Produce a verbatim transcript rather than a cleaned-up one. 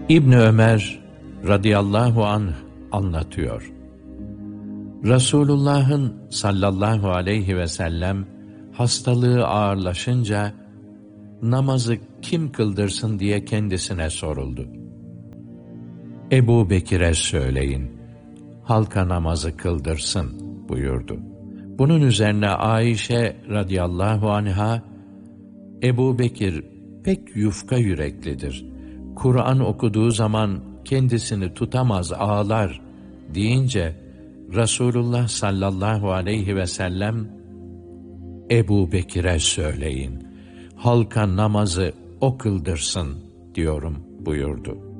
İbni Ömer radıyallahu anh anlatıyor. Resulullah'ın sallallahu aleyhi ve sellem hastalığı ağırlaşınca namazı kim kıldırsın diye kendisine soruldu. Ebu Bekir'e söyleyin, halka namazı kıldırsın buyurdu. Bunun üzerine Ayşe radıyallahu anha, Ebu Bekir pek yufka yüreklidir. Kur'an okuduğu zaman kendisini tutamaz, ağlar deyince Resulullah sallallahu aleyhi ve sellem, Ebu Bekir'e söyleyin, halka namazı o kıldırsın diyorum buyurdu.